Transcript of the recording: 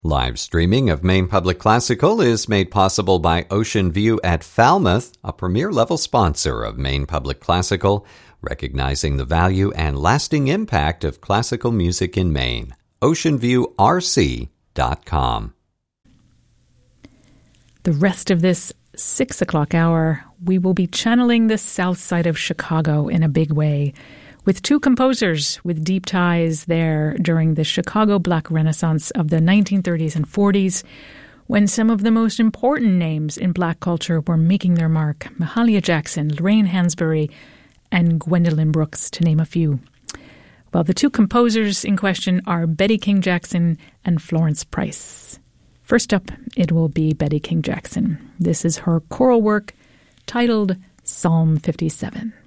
Live streaming of Maine Public Classical is made possible by Ocean View at Falmouth, a premier-level sponsor of Maine Public Classical, recognizing the value and lasting impact of classical music in Maine. OceanViewRC.com. The rest of this 6 o'clock hour, we will be channeling the south side of Chicago in a big way, with two composers with deep ties there during the Chicago Black Renaissance of the 1930s and 40s, when some of the most important names in Black culture were making their mark: Mahalia Jackson, Lorraine Hansberry, and Gwendolyn Brooks, to name a few. Well, the two composers in question are Betty King Jackson and Florence Price. First up, it will be Betty King Jackson. This is her choral work titled Psalm 57.